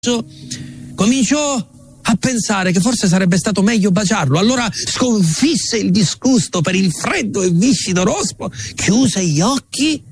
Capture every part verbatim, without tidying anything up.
cominciò a pensare che forse sarebbe stato meglio baciarlo. Allora sconfisse il disgusto per il freddo e viscido rospo, chiuse gli occhi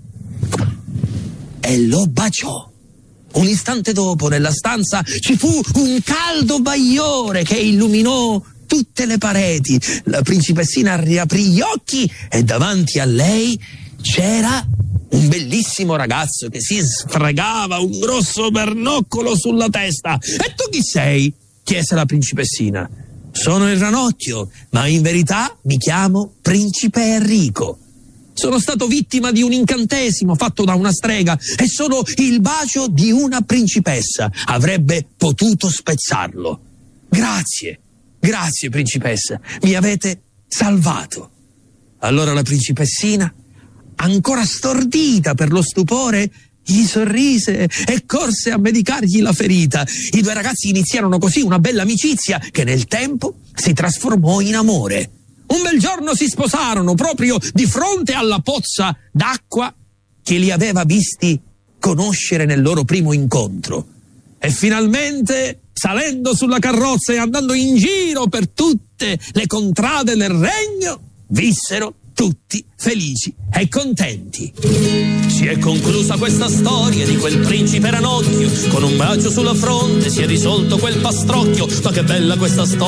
e lo baciò. Un istante dopo nella stanza ci fu un caldo bagliore che illuminò tutte le pareti. La principessina riaprì gli occhi e davanti a lei c'era un bellissimo ragazzo che si sfregava un grosso bernoccolo sulla testa. E tu chi sei? Chiese la principessina. Sono il ranocchio, ma in verità mi chiamo Principe Enrico. Sono stato vittima di un incantesimo fatto da una strega e sono il bacio di una principessa. Avrebbe potuto spezzarlo. Grazie, grazie principessa, mi avete salvato. Allora la principessina, ancora stordita per lo stupore, gli sorrise e corse a medicargli la ferita. I due ragazzi iniziarono così una bella amicizia che nel tempo si trasformò in amore. Un bel giorno si sposarono proprio di fronte alla pozza d'acqua che li aveva visti conoscere nel loro primo incontro. E finalmente, salendo sulla carrozza e andando in giro per tutte le contrade del regno, vissero tutti felici e contenti. Si è conclusa questa storia di quel principe ranocchio, con un bacio sulla fronte si è risolto quel pastrocchio. Ma che bella questa storia!